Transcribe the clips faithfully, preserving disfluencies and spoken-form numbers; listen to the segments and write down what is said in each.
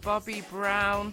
Bobby Brown.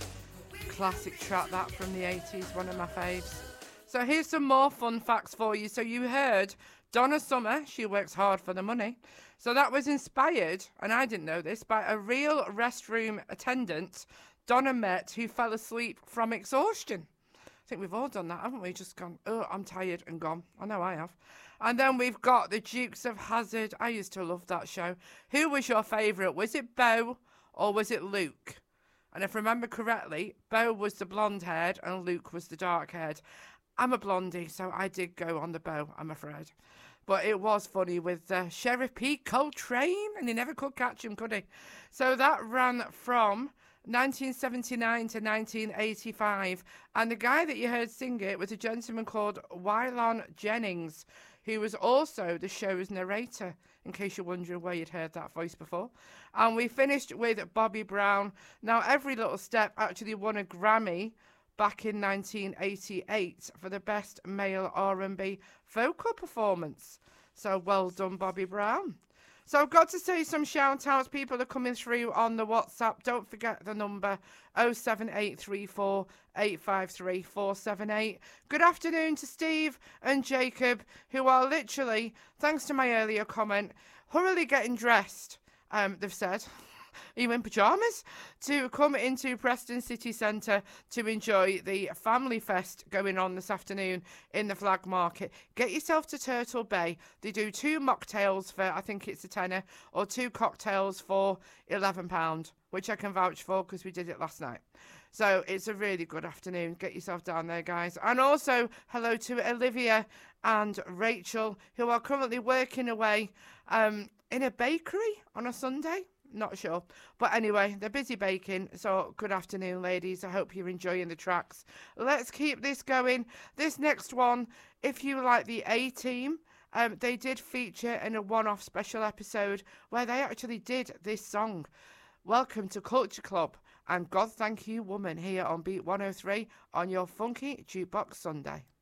Classic track that from the eighties, one of my faves. So here's some more fun facts for you. So you heard Donna Summer, she works hard for the money. So that was inspired, and I didn't know this, by a real restroom attendant Donna met who fell asleep from exhaustion. I think we've all done that, haven't we? Just gone, oh, I'm tired and gone. I know I have. And then we've got the Dukes of Hazzard. I used to love that show. Who was your favourite? Was it Bo or was it Luke? And if I remember correctly, Bo was the blonde-haired and Luke was the dark-haired. I'm a blondie, so I did go on the Bo, I'm afraid. But it was funny with uh, Sheriff Pete Coltrane, and he never could catch him, could he? So that ran from nineteen seventy-nine to nineteen eighty-five. And the guy that you heard sing it was a gentleman called Waylon Jennings, who was also the show's narrator, in case you're wondering where you'd heard that voice before. And we finished with Bobby Brown. Now, Every Little Step actually won a Grammy back in nineteen eighty-eight for the Best Male R and B Vocal Performance. So well done, Bobby Brown. So I've got to say some shout-outs. People are coming through on the WhatsApp. Don't forget the number oh seven eight three four, eight five three, four seven eight. Good afternoon to Steve and Jacob, who are literally, thanks to my earlier comment, hurriedly getting dressed, um, they've said, even in pyjamas, to come into Preston City Centre to enjoy the Family Fest going on this afternoon in the Flag Market. Get yourself to Turtle Bay. They do two mocktails for, I think it's a tenner, or two cocktails for eleven pounds, which I can vouch for because we did it last night. So it's a really good afternoon. Get yourself down there, guys. And also, hello to Olivia and Rachel, who are currently working away um, in a bakery on a Sunday. Not sure. But anyway, they're busy baking. So good afternoon, ladies. I hope you're enjoying the tracks. Let's keep this going. This next one, if you like the A-Team, um, they did feature in a one-off special episode where they actually did this song. Welcome to Culture Club and God Thank You Woman here on Beat one oh three on your Funky Jukebox Sunday.